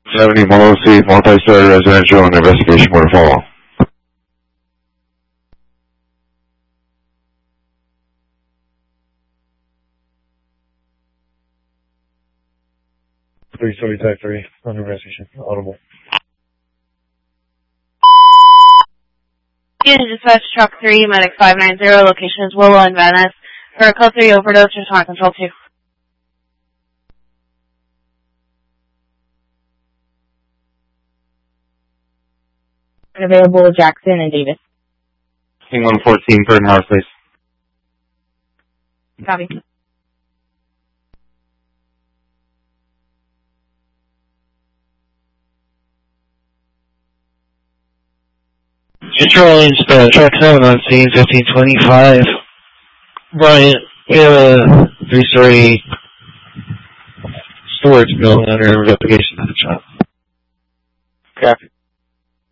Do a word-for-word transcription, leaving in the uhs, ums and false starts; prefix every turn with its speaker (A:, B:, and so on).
A: seventy Molosi, multi-story residential, and investigation more to follow.
B: Three-story type three, under investigation, audible.
C: Unit dispatch, truck three, medic five nine zero, location is Willow and Van Ness. For a code three overdose, respond control two.
D: Available Jackson and Davis.
A: King one fourteen, third house, please.
C: Copy.
E: Control range, uh, truck seven on scene, fifteen twenty-five. Bryant, we have a three-story storage building under investigation at the shop.
A: Copy.